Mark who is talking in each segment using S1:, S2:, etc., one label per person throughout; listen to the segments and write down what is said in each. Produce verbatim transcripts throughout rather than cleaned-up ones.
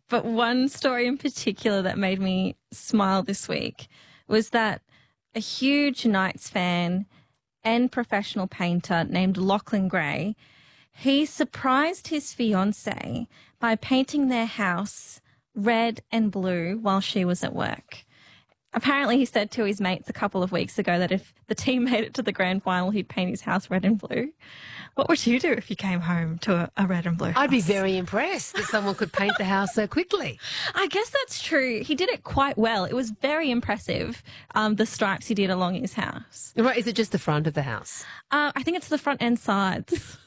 S1: but one story in particular that made me smile this week was that a huge Knights fan and professional painter named Lachlan Gray, he surprised his fiancée by painting their house red and blue while she was at work. Apparently, he said to his mates a couple of weeks ago that if the team made it to the grand final, he'd paint his house red and blue. What would you do if you came home to a, a red and blue house?
S2: I'd be very impressed that someone could paint the house so quickly.
S1: I guess that's true. He did it quite well. It was very impressive, um, the stripes he did along his house.
S2: Right, is it just the front of the house?
S1: Uh, I think it's the front and sides.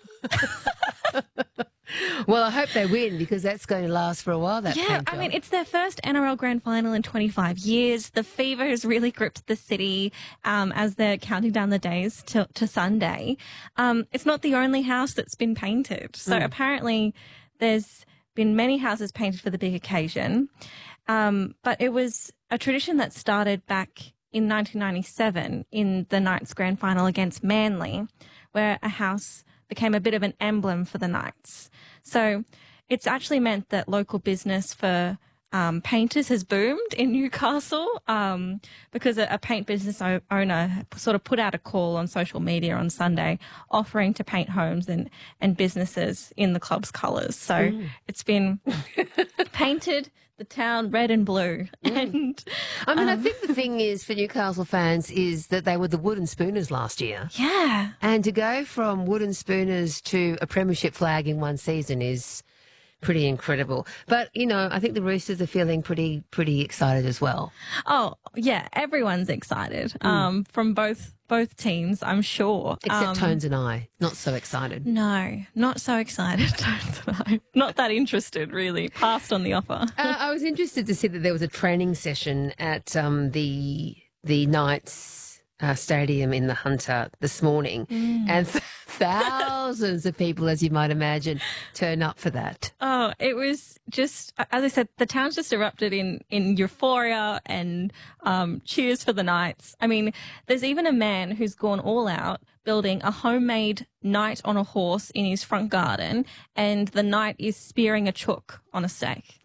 S2: Well, I hope they win because that's going to last for a while, that
S1: Yeah,
S2: paint
S1: I
S2: job.
S1: mean, it's their first N R L Grand Final in twenty-five years. The fever has really gripped the city um, as they're counting down the days to, to Sunday. Um, it's not the only house that's been painted. So
S2: Mm.
S1: apparently there's been many houses painted for the big occasion. Um, but it was a tradition that started back in nineteen ninety-seven in the Knights Grand Final against Manly, where a house became a bit of an emblem for the Knights. So it's actually meant that local business for um, painters has boomed in Newcastle um, because a, a paint business o- owner sort of put out a call on social media on Sunday offering to paint homes and, and businesses in the club's colours. So
S2: Mm.
S1: it's been painted the town red and blue. And
S2: I mean, I
S1: um,
S2: think the thing is for Newcastle fans is that they were the Wooden Spooners last year.
S1: yeah.
S2: And to go from Wooden Spooners to a premiership flag in one season is pretty incredible. But, you know, I think the Roosters are feeling pretty, pretty excited as well.
S1: Oh, yeah, everyone's excited um, from both both teams, I'm sure.
S2: Except
S1: Um,
S2: Tones and I, not so excited.
S1: No, not so excited. Tones and I. Not that interested, really. Passed on the offer.
S2: Uh, I was interested to see that there was a training session at um, the the Knights uh, Stadium in the Hunter this morning, and thousands of people, as you might imagine, turn up for that.
S1: Oh, it was just, as I said, the town's just erupted in, in euphoria and um, cheers for the Knights. I mean, there's even a man who's gone all out building a homemade knight on a horse in his front garden, and the knight is spearing a chook on a stake.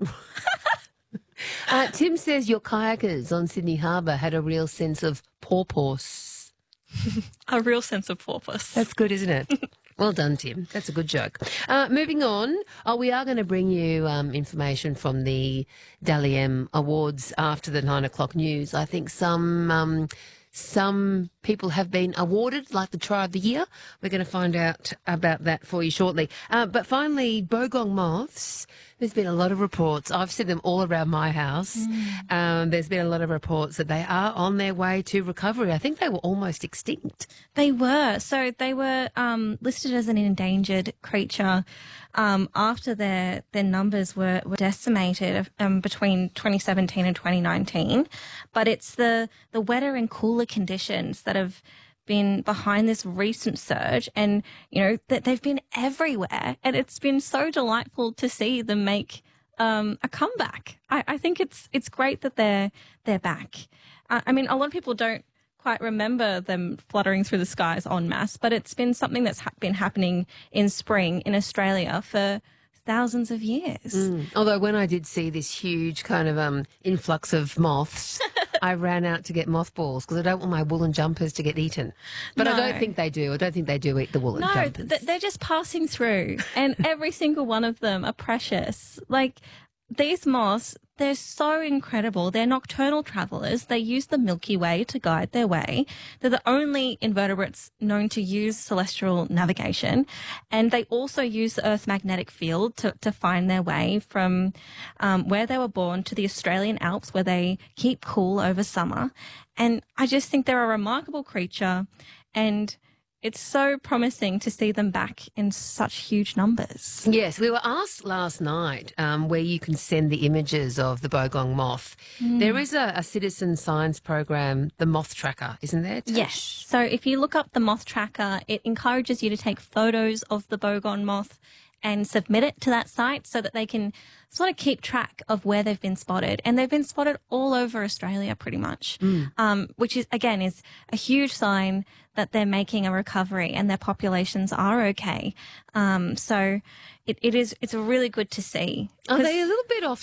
S2: Uh, Tim says your kayakers on Sydney Harbour had a real sense of porpoise.
S1: A real sense of purpose.
S2: That's good, isn't it? Well done, Tim. That's a good joke. Uh, moving on, oh, we are going to bring you um, information from the Dally M Awards after the nine o'clock news. I think some um, some people have been awarded, like the Try of the Year. We're going to find out about that for you shortly. Uh, but finally, Bogong moths. There's been a lot of reports. I've seen them all around my house. Mm. Um, there's been a lot of reports that they are on their way to recovery. I think they were almost extinct.
S1: They were. So they were um, listed as an endangered creature um, after their their numbers were, were decimated um, between twenty seventeen and twenty nineteen. But it's the, the wetter and cooler conditions that have been behind this recent surge, and you know that they've been everywhere, and it's been so delightful to see them make um, a comeback. I, I think it's it's great that they're they're back. I, I mean, a lot of people don't quite remember them fluttering through the skies en masse, but it's been something that's ha- been happening in spring in Australia for thousands of years.
S2: Mm. Although when I did see this huge kind of um, influx of moths, I ran out to get mothballs because I don't want my woolen jumpers to get eaten. But
S1: No.
S2: I don't think they do. I don't think they do eat the woolen
S1: No,
S2: jumpers.
S1: th- they're just passing through, and every single one of them are precious. Like, these moths, they're so incredible. They're nocturnal travellers. They use the Milky Way to guide their way. They're the only invertebrates known to use celestial navigation. And they also use the Earth's magnetic field to, to find their way from um, where they were born to the Australian Alps, where they keep cool over summer. And I just think they're a remarkable creature, and it's so promising to see them back in such huge numbers.
S2: Yes, we were asked last night um, where you can send the images of the Bogong moth.
S1: Mm.
S2: There is a, a citizen science program, the Moth Tracker, isn't there, Tash?
S1: Yes. So if you look up the moth tracker, it encourages you to take photos of the Bogong moth and submit it to that site so that they can sort of keep track of where they've been spotted. And they've been spotted all over Australia pretty much, mm. um, which is, again, is a huge sign that they're making a recovery and their populations are okay. Um, so it, it is, it's really good to see.
S2: Are they a little bit off